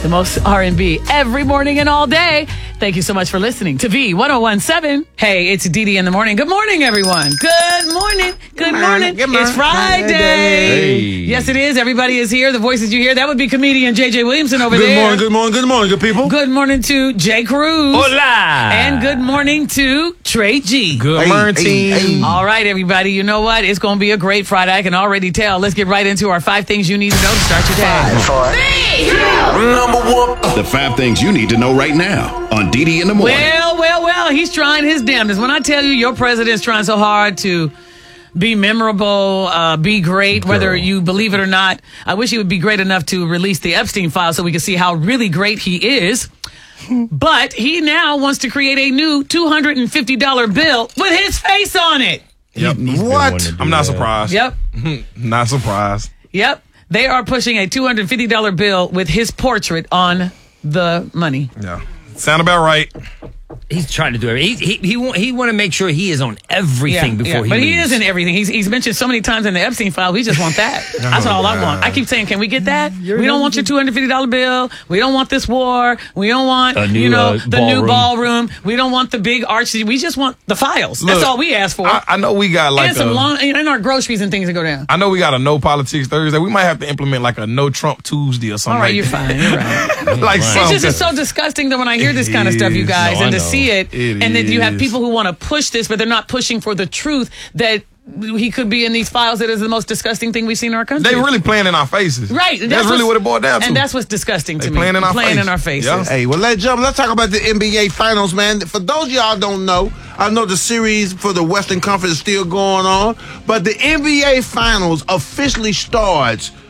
the most R&B every morning and all day. Thank you so much for listening to V1017. Hey, it's Dee in the morning. Good morning, everyone. Good morning. Good morning. It's Friday. Hey. Yes, it is. Everybody is here. The voices you hear, that would be comedian JJ Williamson over there. Good morning, good people. Good morning to Jay Cruz. Hola. And good morning to Trey G. Good morning. Hey. All right, everybody. You know what? It's going to be a great Friday. I can already tell. Let's get right into our 5 things you need to know to start your day. 5, 4, 3, 2, number 1. The 5 things you need to know right now on Dee in the morning. Well, he's trying his damnedest. When I tell you your president's trying so hard to be memorable, be great, whether you believe it or not, I wish he would be great enough to release the Epstein file so we can see how really great he is. But he now wants to create a new $250 bill with his face on it. Yep. What? I'm not surprised. Yep. Not surprised. Yep. They are pushing a $250 bill with his portrait on the money. Yeah. Sound about right. He's trying to do everything. He want to make sure he is on everything before he But leaves. he is in everything. He's mentioned so many times in the Epstein file. We just want that. That's all I want. I keep saying, can we get that? We don't want your $250 bill. We don't want this war. We don't want A new, the new ballroom. ballroom. We don't want the big arch. We just want the files. That's Look, all we ask for. I know we got like and some and our groceries and things to go down. I know we got a no politics Thursday. We might have to implement like a no Trump Tuesday or something. All right, like you're that. fine. You're right. Like It's just so disgusting that when I hear this kind of stuff, you guys, No, and I to know. see it and that you have is. people who want to push this, but they're not pushing for the truth that he could be in these files. That is the most disgusting thing we've seen in our country. They really playing in our faces. Right. That's really what it boiled down to. And that's what's disgusting to They me. playing in our face. in our faces. Yeah. Hey, well, let's talk about the NBA Finals, man. For those of y'all don't know, I know the series for the Western Conference is still going on, but the NBA Finals officially starts